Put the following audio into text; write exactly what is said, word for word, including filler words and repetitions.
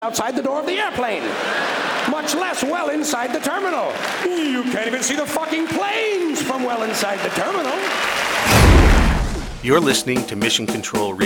outside the door of the airplane, much less well inside the terminal. You can't even see the fucking planes from well inside the terminal. You're listening to Mission Control